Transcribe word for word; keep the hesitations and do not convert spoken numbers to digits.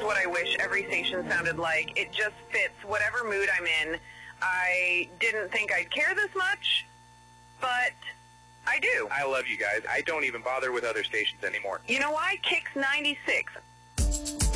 is what I wish every station sounded like. It just fits whatever mood I'm in. I didn't think I'd care this much, but I do. I love you guys. I don't even bother with other stations anymore. You know why? Kicks ninety-six.